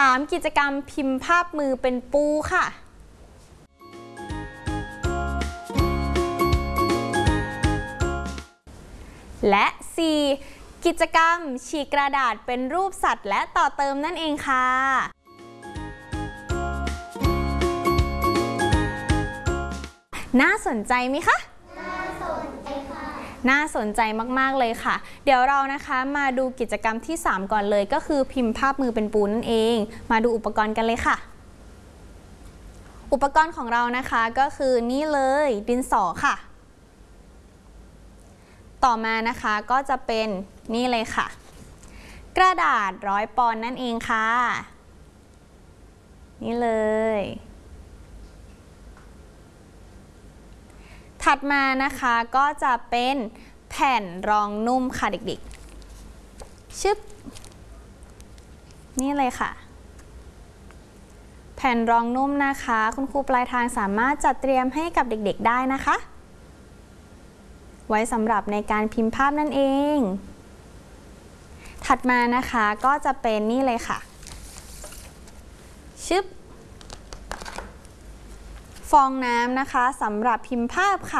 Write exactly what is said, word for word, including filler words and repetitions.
ามกิจกรรมพิมพ์ภาพมือเป็นปูค่ะและสี่กิจกรรมฉีกกระดาษเป็นรูปสัตว์และต่อเติมนั่นเองค่ะน่าสนใจไหมคะน่าสนใจค่ะน่าสนใจมากๆเลยค่ะเดี๋ยวเรานะคะมาดูกิจกรรมที่สามก่อนเลยก็คือพิมพ์ภาพมือเป็นปูนั่นเองมาดูอุปกรณ์กันเลยค่ะอุปกรณ์ของเรานะคะก็คือนี่เลยดินสอค่ะต่อมานะคะก็จะเป็นนี่เลยค่ะกระดาษร้อยปอนด์นั่นเองค่ะนี่เลยถัดมานะคะก็จะเป็นแผ่นรองนุ่มค่ะเด็กๆชึบนี่เลยค่ะแผ่นรองนุ่มนะคะคุณครูปลายทางสามารถจัดเตรียมให้กับเด็กๆได้นะคะไว้สำหรับในการพิมพ์ภาพนั่นเองถัดมานะคะก็จะเป็นนี่เลยค่ะชึบฟองน้ำนะคะสำหรับพิมพ์ภาพค่ะ